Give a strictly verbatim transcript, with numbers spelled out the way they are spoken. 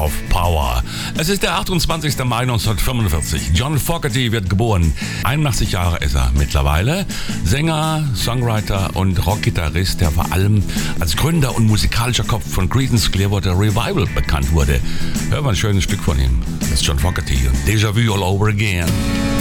of Power. Es ist der achtundzwanzigster Mai neunzehnhundertfünfundvierzig. John Fogerty wird geboren. einundachtzig Jahre ist er mittlerweile. Sänger, Songwriter und Rockgitarrist, der vor allem als Gründer und musikalischer Kopf von Creedence Clearwater Revival bekannt wurde. Hören wir ein schönes Stück von ihm. Das ist John Fogerty und Déjà Vu All Over Again.